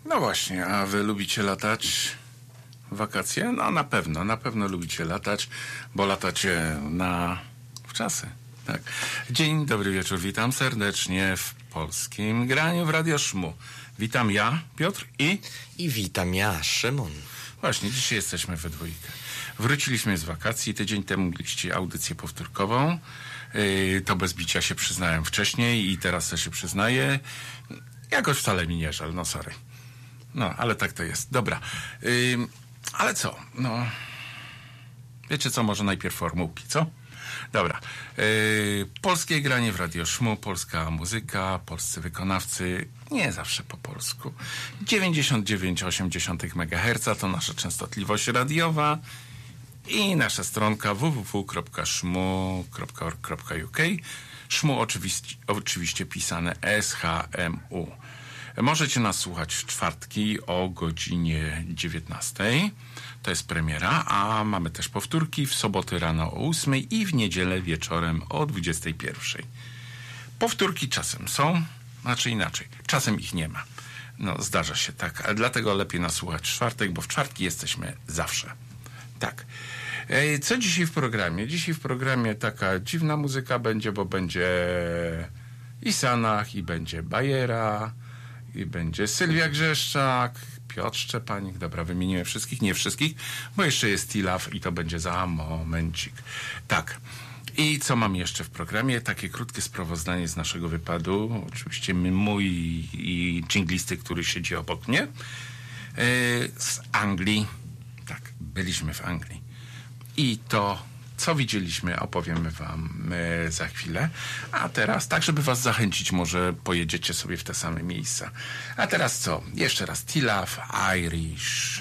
No właśnie, a wy lubicie latać w wakacje? No na pewno lubicie latać, bo latacie w czasy. Tak. Dzień dobry wieczór, witam serdecznie w Polskim Graniu w Radio Szmu. Witam ja, Piotr I witam ja, Szymon. Właśnie, dzisiaj jesteśmy we dwójkę. Wróciliśmy z wakacji, tydzień temu mieliście audycję powtórkową. To bez bicia się przyznałem wcześniej i teraz też się przyznaję. Jakoś wcale mi nie żal, no sorry. No, ale tak to jest. Dobra. Ale co? No, wiecie co? Może najpierw formułki, co? Dobra. Polskie granie w Radio Szmu, polska muzyka, polscy wykonawcy, nie zawsze po polsku. 99,8 MHz to nasza częstotliwość radiowa i nasza stronka www.szmu.org.uk. Szmu oczywiście pisane SHMU. Możecie nas słuchać w czwartki o godzinie 19. To jest premiera, a mamy też powtórki w soboty rano o 8 i w niedzielę wieczorem o 21. Powtórki czasem są, znaczy inaczej, czasem ich nie ma. No, zdarza się tak, ale dlatego lepiej nas słuchać w czwartek, bo w czwartki jesteśmy zawsze. Tak. Co dzisiaj w programie? Dzisiaj w programie taka dziwna muzyka będzie, bo będzie i Sanach, i będzie Bajera, i będzie Sylwia Grzeszczak, Piotr Szczepanik. Dobra, wymieniłem wszystkich, nie wszystkich, bo jeszcze jest Tilaf i to będzie za momencik. Tak. I co mam jeszcze w programie? Takie krótkie sprawozdanie z naszego wypadu. Oczywiście mój i dżinglisty, który siedzi obok mnie. Z Anglii. Tak, byliśmy w Anglii. I to, co widzieliśmy, opowiemy wam za chwilę. A teraz, tak żeby was zachęcić, może pojedziecie sobie w te same miejsca. A teraz co? Jeszcze raz Tilaf, Irish.